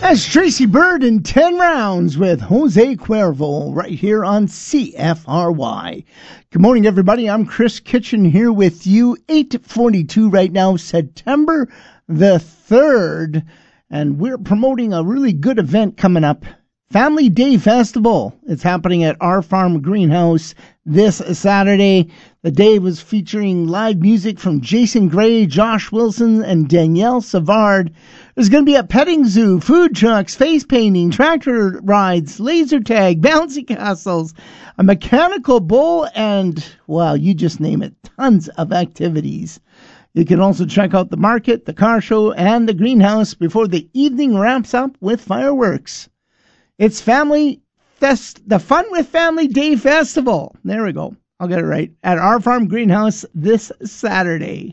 That's Tracy Bird in 10 rounds with Jose Cuervo right here on CFRY. Good morning, everybody. I'm Chris Kitchen here with you. 8:42 right now, September the 3rd. And we're promoting a really good event coming up. Family Day Festival. It's happening at our farm greenhouse this Saturday. The day was featuring live music from Jason Gray, Josh Wilson, and Danielle Savard. There's going to be a petting zoo, food trucks, face painting, tractor rides, laser tag, bouncy castles, a mechanical bull, and, well, you just name it, tons of activities. You can also check out the market, the car show, and the greenhouse before the evening wraps up with fireworks. It's the Fun with Family Day Festival. There we go. I'll get it right. At our farm greenhouse this Saturday.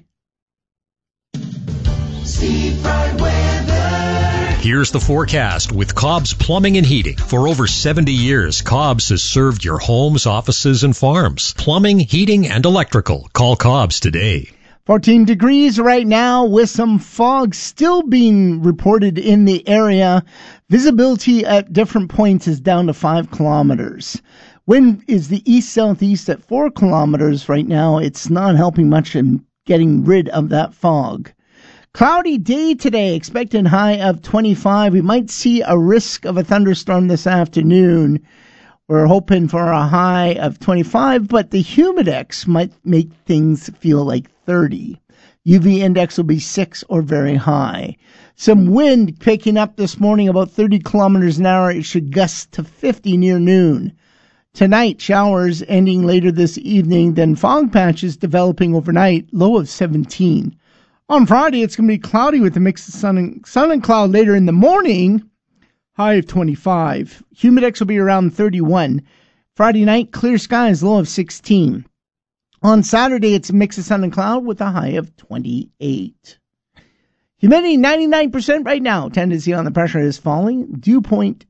Steve Fry weather. Here's the forecast with Cobb's Plumbing and Heating. For over 70 years, Cobb's has served your homes, offices, and farms. Plumbing, heating, and electrical. Call Cobb's today. 14 degrees right now with some fog still being reported in the area. Visibility at different points is down to 5 kilometers. Wind is the east-southeast at 4 kilometers right now. It's not helping much in getting rid of that fog. Cloudy day today, expected high of 25. We might see a risk of a thunderstorm this afternoon. We're hoping for a high of 25, but the humidex might make things feel like 30. UV index will be 6 or very high. Some wind picking up this morning, about 30 kilometers an hour. It should gust to 50 near noon. Tonight, showers ending later this evening, then fog patches developing overnight, low of 17. On Friday, it's going to be cloudy with a mix of sun and cloud later in the morning, high of 25. Humidex will be around 31. Friday night, clear skies, low of 16. On Saturday, it's a mix of sun and cloud with a high of 28. Humidity 99% right now. Tendency on the pressure is falling. Dew point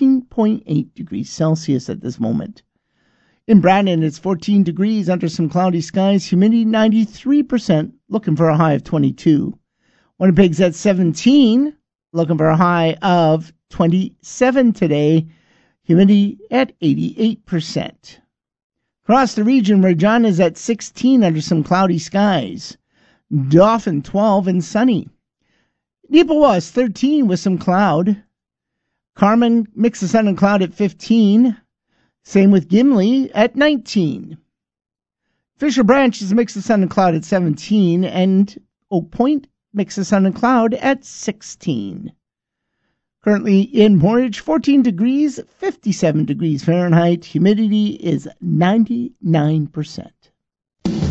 13.8 degrees Celsius at this moment. In Brandon, it's 14 degrees under some cloudy skies. Humidity 93%, looking for a high of 22. Winnipeg's at 17, looking for a high of 27 today. Humidity at 88%. Across the region, Regina's at 16 under some cloudy skies. Dauphin 12 and sunny. Neepawa 13 with some cloud. Carmen, mix of sun and cloud at 15. Same with Gimli at 19. Fisher Branch is a mix of sun and cloud at 17. And Oak Point, mix of sun and cloud at 16. Currently in Portage, 14 degrees, 57 degrees Fahrenheit. Humidity is 99%.